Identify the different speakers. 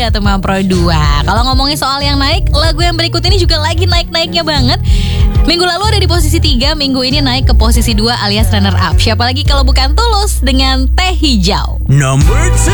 Speaker 1: Teman Pro 2. Kalau ngomongin soal yang naik, lagu yang berikut ini juga lagi naik-naiknya banget. Minggu lalu ada di posisi 3, minggu ini naik ke posisi 2 alias runner up. Siapa lagi kalau bukan Tulus dengan Teh Hijau.
Speaker 2: Number 2.